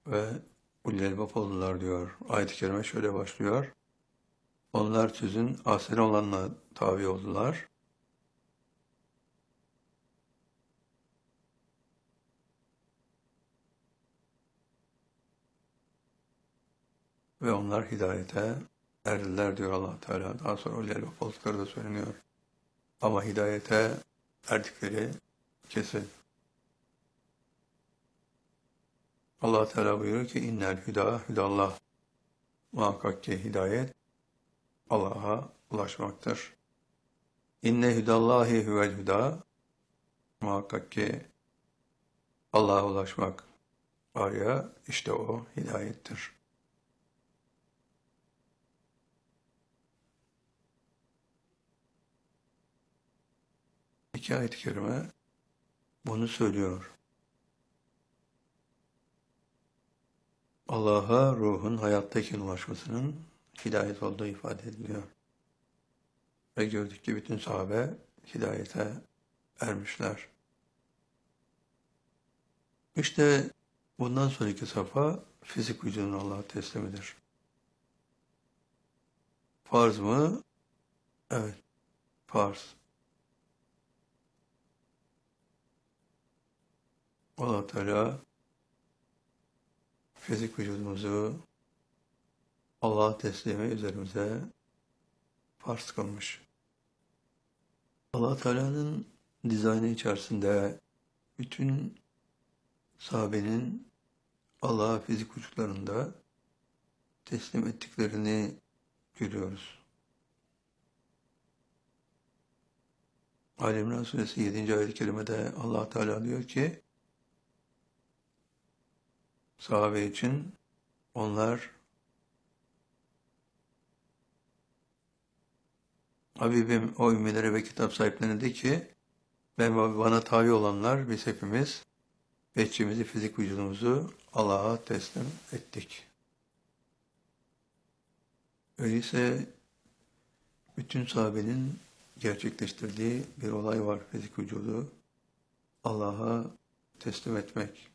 ve ulul albab oldular diyor. Ayet-i kerime şöyle başlıyor. Onlar sözün ahsen olanına tabi oldular. Ve onlar hidayete erdiler diyor Allah Teala. Daha sonra ulul albab oldukları da söyleniyor. Ama hidayete erdikleri kesin. Allah Teala buyuruyor ki innel hüda hüdallah. Muhakkak ki hidayet Allah'a ulaşmaktır. İnne hüdallahi huvel hüda. Muhakkak ki Allah'a ulaşmak var ya, işte o hidayettir. İki ayet-i kerime bunu söylüyor. Allah'a ruhun hayattayken ulaşmasının hidayet olduğu ifade ediliyor. Ve gördük ki bütün sahabe hidayete ermişler. İşte bundan sonraki safha fizik vücudun Allah'a teslimidir. Farz mı? Evet, farz. Allah Teala fizik vücudumuzu Allah'a teslimi üzerimize farz kılmış. Allah Teala'nın dizaynı içerisinde bütün sahabenin Allah'a fizik vücutlarında teslim ettiklerini görüyoruz. Ali İmran Suresi 7. ayet-i kerimede Allah Teala diyor ki sahabe için onlar Habibim o ümmelere ve kitap sahiplerine de ki ben ve bana tabi olanlar biz hepimiz behçemizi, fizik vücudumuzu Allah'a teslim ettik. Öyleyse bütün sahabenin gerçekleştirdiği bir olay var, fizik vücudu Allah'a teslim etmek.